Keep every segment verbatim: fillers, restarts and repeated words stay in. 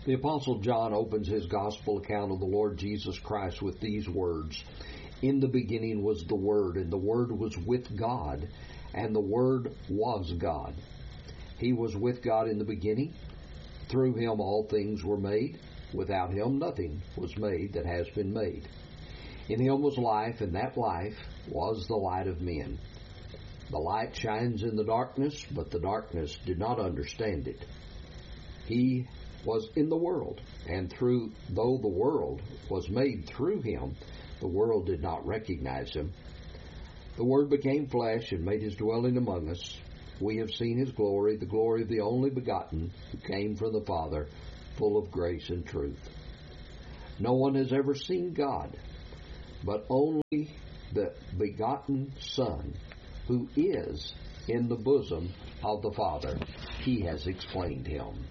The Apostle John opens his gospel account of the Lord Jesus Christ with these words: "In the beginning was the Word, and the Word was with God, and the Word was God. He was with God in the beginning. Through him all things were made. Without him nothing was made that has been made. In him was life, and that life was the light of men. The light shines in the darkness, but the darkness did not understand it. He was in the world, and through though the world was made through him, the world did not recognize him. The Word became flesh and made his dwelling among us. We have seen his glory, the glory of the only begotten, who came from the Father, full of grace and truth. No one has ever seen God, but only the begotten Son, who is in the bosom of the Father. He has explained him."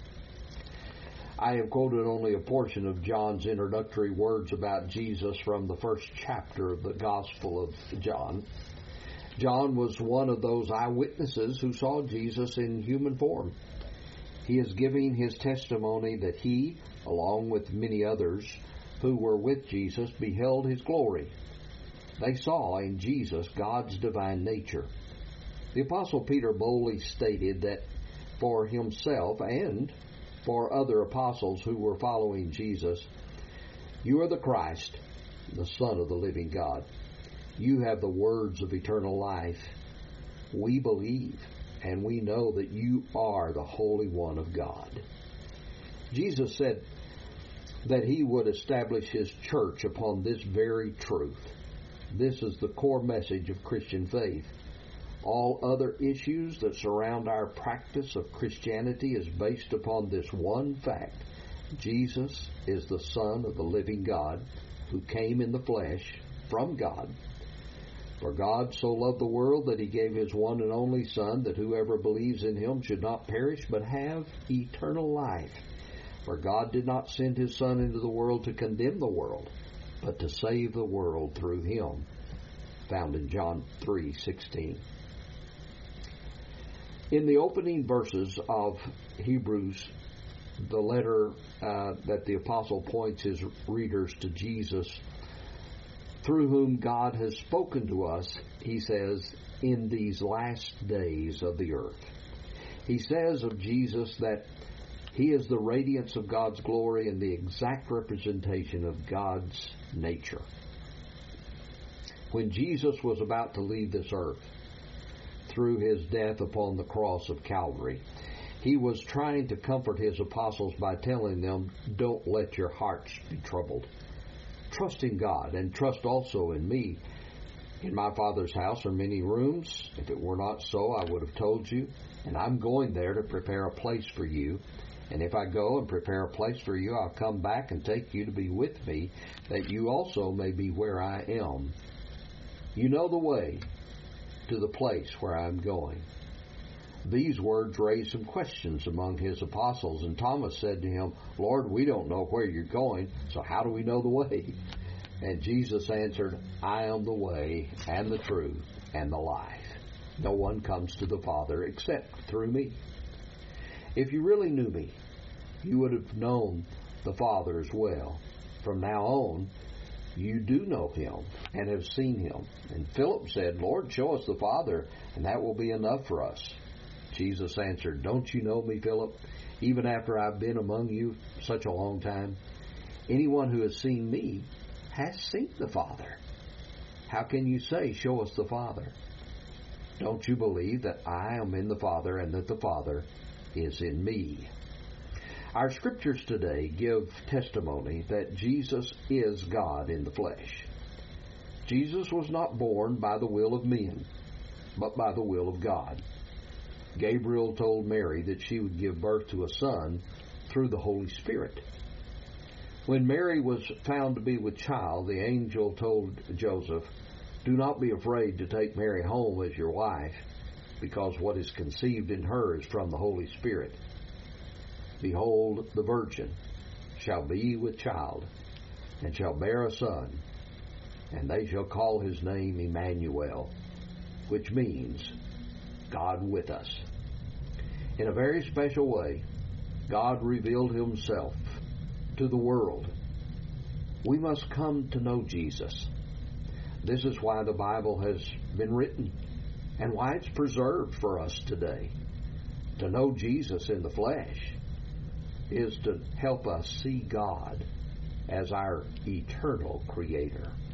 I have quoted only a portion of John's introductory words about Jesus from the first chapter of the Gospel of John. John was one of those eyewitnesses who saw Jesus in human form. He is giving his testimony that he, along with many others who were with Jesus, beheld his glory. They saw in Jesus God's divine nature. The Apostle Peter boldly stated that for himself and for other apostles who were following Jesus, "You are the Christ, the Son of the living God. You have the words of eternal life. We believe, and we know that you are the Holy One of God." Jesus said that he would establish his church upon this very truth. This is the core message of Christian faith. All other issues that surround our practice of Christianity is based upon this one fact: Jesus is the Son of the living God, who came in the flesh from God. For God so loved the world that he gave his one and only Son, that whoever believes in him should not perish but have eternal life. For God did not send his Son into the world to condemn the world, but to save the world through him. Found in John three sixteen. In the opening verses of Hebrews, the letter uh, that the apostle points his readers to Jesus, through whom God has spoken to us, he says, in these last days of the earth. He says of Jesus that he is the radiance of God's glory and the exact representation of God's nature. When Jesus was about to leave this earth, through his death upon the cross of Calvary, he was trying to comfort his apostles by telling them, "Don't let your hearts be troubled. Trust in God, and trust also in me. In my Father's house are many rooms. If it were not so, I would have told you. And I'm going there to prepare a place for you. And if I go and prepare a place for you, I'll come back and take you to be with me, that you also may be where I am. You know the way to the place where I'm going." These words raised some questions among his apostles, and Thomas said to him, "Lord, we don't know where you're going, so how do we know the way?" And Jesus answered, "I am the way and the truth and the life. No one comes to the Father except through me." If you really knew me, you would have known the Father as well. From now on, you do know him and have seen him. And Philip said, "Lord, show us the Father, and that will be enough for us." Jesus answered, "Don't you know me, Philip, even after I've been among you such a long time? Anyone who has seen me has seen the Father. How can you say, 'Show us the Father'? Don't you believe that I am in the Father and that the Father is in me?" Our scriptures today give testimony that Jesus is God in the flesh. Jesus was not born by the will of men, but by the will of God. Gabriel told Mary that she would give birth to a son through the Holy Spirit. When Mary was found to be with child, the angel told Joseph, "Do not be afraid to take Mary home as your wife, because what is conceived in her is from the Holy Spirit. Behold, the virgin shall be with child, and shall bear a son, and they shall call his name Emmanuel," which means God with us. In a very special way, God revealed himself to the world. We must come to know Jesus. This is why the Bible has been written and why it's preserved for us today. To know Jesus in the flesh is to help us see God as our eternal Creator.